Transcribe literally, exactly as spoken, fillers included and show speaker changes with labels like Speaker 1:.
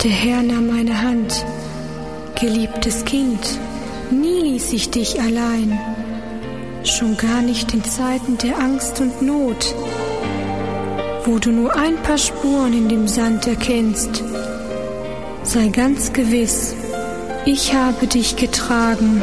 Speaker 1: Der Herr nahm meine Hand, geliebtes Kind, nie ließ ich dich allein, schon gar nicht in Zeiten der Angst und Not, wo du nur ein paar Spuren in dem Sand erkennst. Sei ganz gewiss, ich habe dich getragen.